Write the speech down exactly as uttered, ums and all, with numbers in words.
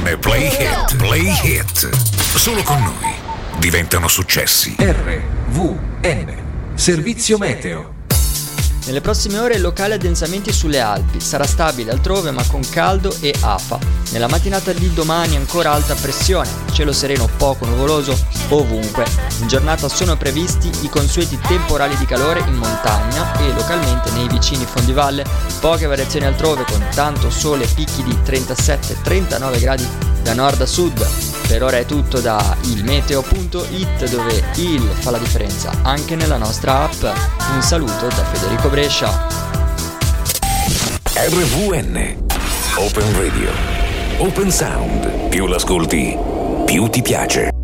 R Play Hit. Play Hit. Solo con noi diventano successi. R V N. Servizio meteo. Nelle prossime ore il locale addensamenti sulle Alpi, sarà stabile altrove ma con caldo e afa. Nella mattinata di domani ancora alta pressione, cielo sereno poco nuvoloso ovunque. In giornata sono previsti i consueti temporali di calore in montagna e localmente nei vicini fondivalle, poche variazioni altrove con tanto sole, picchi di trentasette trentanove gradi da nord a sud. Per ora è tutto da ilmeteo punto it, dove il fa la differenza anche nella nostra app. Un saluto da Federico Brescia. R V N Open Radio. Open Sound. Più l'ascolti, più ti piace.